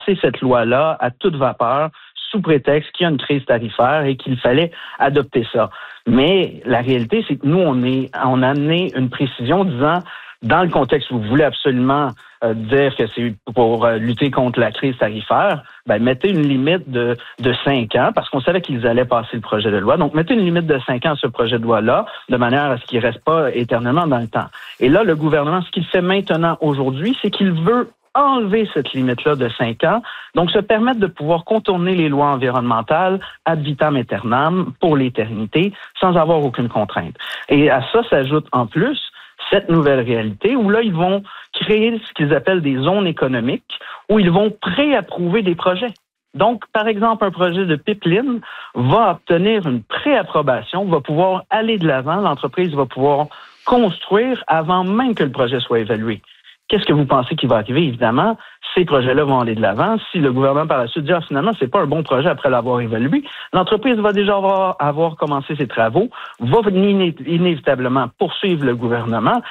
cette loi-là à toute vapeur sous prétexte qu'il y a une crise tarifaire et qu'il fallait adopter ça. Mais la réalité, c'est que nous, on a amené une précision disant, dans le contexte où vous voulez absolument dire que c'est pour lutter contre la crise tarifaire, mettez une limite de 5 ans, parce qu'on savait qu'ils allaient passer le projet de loi. Donc, mettez une limite de 5 ans à ce projet de loi-là, de manière à ce qu'il ne reste pas éternellement dans le temps. Et là, le gouvernement, ce qu'il fait maintenant, aujourd'hui, c'est qu'il veut enlever cette limite-là de 5 ans, donc se permettre de pouvoir contourner les lois environnementales ad vitam aeternam pour l'éternité, sans avoir aucune contrainte. Et à ça s'ajoute en plus cette nouvelle réalité où là, ils vont créer ce qu'ils appellent des zones économiques où ils vont préapprouver des projets. Donc, par exemple, un projet de pipeline va obtenir une préapprobation, va pouvoir aller de l'avant, l'entreprise va pouvoir construire avant même que le projet soit évalué. Qu'est-ce que vous pensez qui va arriver? Évidemment, ces projets-là vont aller de l'avant. Si le gouvernement, par la suite, dit finalement, c'est pas un bon projet après l'avoir évalué, l'entreprise va déjà avoir commencé ses travaux, va inévitablement poursuivre le gouvernement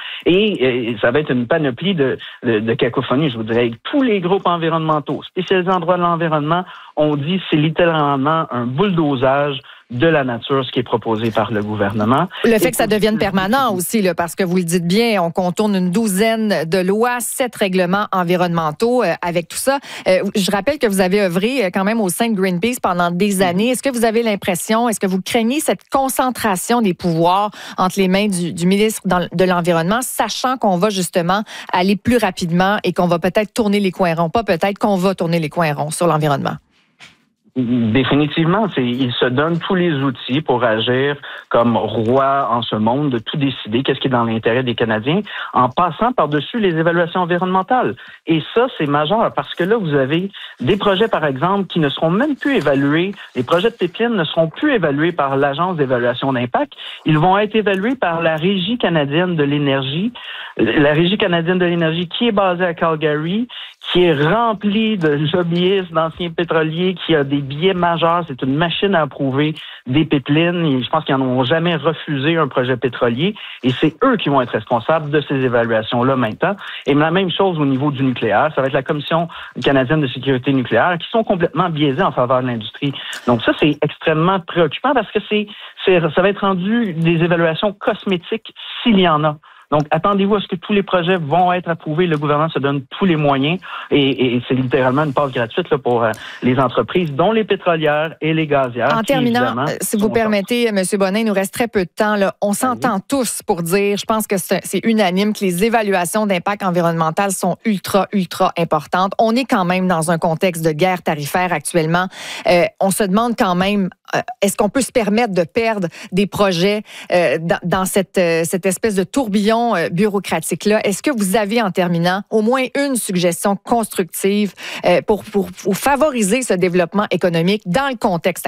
et ça va être une panoplie de cacophonie, je vous dirais. Tous les groupes environnementaux spécialisés en droit de l'environnement ont dit c'est littéralement un bulldozage de la nature, ce qui est proposé par le gouvernement. Le fait que ça devienne permanent aussi, là, parce que vous le dites bien, on contourne une douzaine de lois, 7 règlements environnementaux avec tout ça. Je rappelle que vous avez œuvré quand même au sein de Greenpeace pendant des années. Est-ce que vous avez l'impression, est-ce que vous craignez cette concentration des pouvoirs entre les mains du ministre de l'Environnement, sachant qu'on va justement aller plus rapidement et qu'on va peut-être tourner les coins ronds? Pas peut-être qu'on va tourner les coins ronds sur l'environnement. Définitivement, il se donne tous les outils pour agir comme roi en ce monde, de tout décider, qu'est-ce qui est dans l'intérêt des Canadiens, en passant par-dessus les évaluations environnementales. Et ça, c'est majeur, parce que là, vous avez des projets, par exemple, qui ne seront même plus évalués, les projets de pipeline ne seront plus évalués par l'Agence d'évaluation d'impact, ils vont être évalués par la Régie canadienne de l'énergie, qui est basée à Calgary, qui est remplie de lobbyistes, d'anciens pétroliers, qui a des biais majeurs. C'est une machine à approuver des pipelines. Et je pense qu'ils n'en ont jamais refusé un projet pétrolier. Et c'est eux qui vont être responsables de ces évaluations-là maintenant. Et la même chose au niveau du nucléaire. Ça va être la Commission canadienne de sécurité nucléaire qui sont complètement biaisés en faveur de l'industrie. Donc ça, c'est extrêmement préoccupant parce que ça va être rendu des évaluations cosmétiques s'il y en a. Donc, attendez-vous à ce que tous les projets vont être approuvés. Le gouvernement se donne tous les moyens et c'est littéralement une passe gratuite là, pour les entreprises, dont les pétrolières et les gazières. En terminant, si vous permettez, M. Bonin, il nous reste très peu de temps. Là. On s'entend tous pour dire, je pense que c'est unanime, que les évaluations d'impact environnemental sont ultra, ultra importantes. On est quand même dans un contexte de guerre tarifaire actuellement. On se demande quand même, est-ce qu'on peut se permettre de perdre des projets dans cette espèce de tourbillon bureaucratique-là? Est-ce que vous avez, en terminant, au moins une suggestion constructive pour favoriser ce développement économique dans le contexte actuel?